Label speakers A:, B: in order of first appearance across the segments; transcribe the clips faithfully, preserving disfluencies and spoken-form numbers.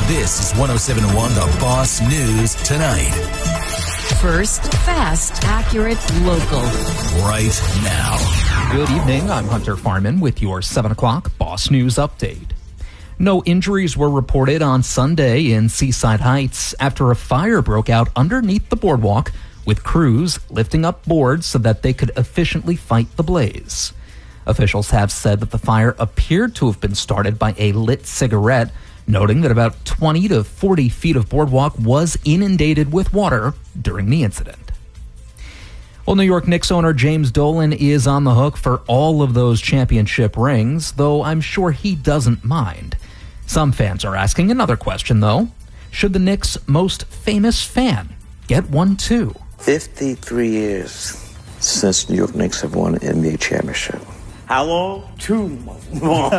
A: This is one oh seven point one The Boss News Tonight.
B: First, fast, accurate, local.
A: Right now.
C: Good evening. I'm Hunter Farman with your seven o'clock Boss News Update. No injuries were reported on Sunday in Seaside Heights after a fire broke out underneath the boardwalk, with crews lifting up boards so that they could efficiently fight the blaze. Officials have said that the fire appeared to have been started by a lit cigarette, noting that about twenty to forty feet of boardwalk was inundated with water during the incident. Well, New York Knicks owner James Dolan is on the hook for all of those championship rings, though I'm sure he doesn't mind. Some fans are asking another question, though. Should the Knicks' most famous fan get one too?
D: fifty-three years since New York Knicks have won an N B A championship.
E: How long? Too long.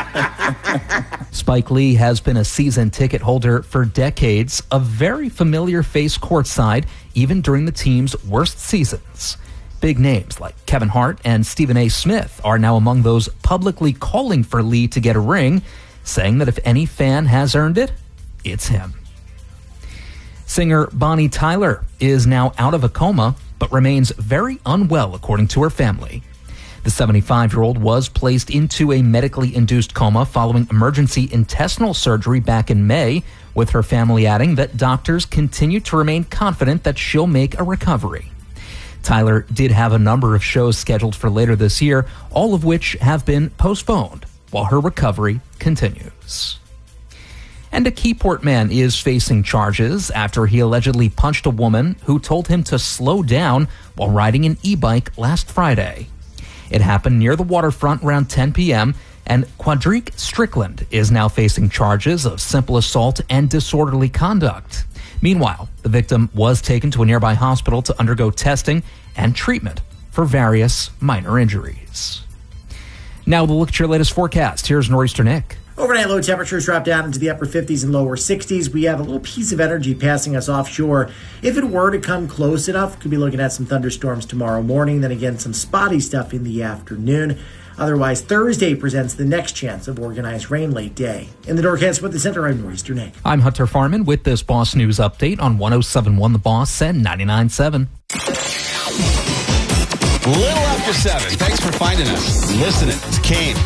C: Spike Lee has been a season ticket holder for decades, a very familiar face courtside, even during the team's worst seasons. Big names like Kevin Hart and Stephen A. Smith are now among those publicly calling for Lee to get a ring, saying that if any fan has earned it, it's him. Singer Bonnie Tyler is now out of a coma, but remains very unwell, according to her family. The seventy-five-year-old was placed into a medically induced coma following emergency intestinal surgery back in May, with her family adding that doctors continue to remain confident that she'll make a recovery. Tyler did have a number of shows scheduled for later this year, all of which have been postponed, while her recovery continues. And a Keyport man is facing charges after he allegedly punched a woman who told him to slow down while riding an e-bike last Friday. It happened near the waterfront around ten p.m., and Quadrique Strickland is now facing charges of simple assault and disorderly conduct. Meanwhile, the victim was taken to a nearby hospital to undergo testing and treatment for various minor injuries. Now we'll look at your latest forecast. Here's Nor'easter Nick.
E: Overnight low temperatures drop down into the upper fifties and lower sixties. We have a little piece of energy passing us offshore. If it were to come close enough, could be looking at some thunderstorms tomorrow morning. Then again, some spotty stuff in the afternoon. Otherwise, Thursday presents the next chance of organized rain late day. In the Northcast with the Center, I'm Nor'easter Nick.
C: I'm Hunter Farman with this Boss News Update on one oh seven point one The Boss and ninety-nine point seven.
F: Little after seven. Thanks for finding us. Listening. It's Kane.